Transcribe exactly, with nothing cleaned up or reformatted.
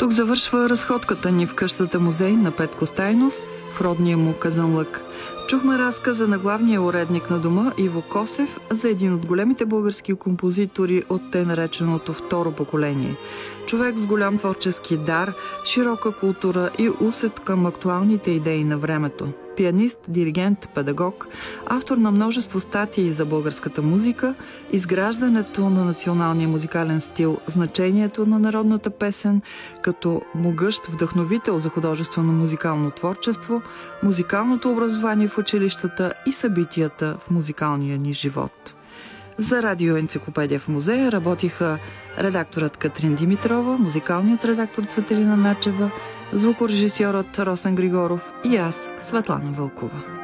Тук завършва разходката ни в къщата музей на Петко Стайнов в родния му Казанлък. Чухме разказа на главния уредник на дома Иво Косев за един от големите български композитори от тъй нареченото второ поколение. Човек с голям творчески дар, широка култура и усет към актуалните идеи на времето. Пианист, диригент, педагог, автор на множество статии за българската музика, изграждането на националния музикален стил, значението на народната песен като могъщ вдъхновител за художествено музикално творчество, музикалното образование в училищата и събитията в музикалния ни живот. За радиоенциклопедия в музея работиха редакторът Катрин Димитрова, музикалният редактор Цветелина Начева, звукорежисьорът Росен Григоров и аз, Светлана Вълкова.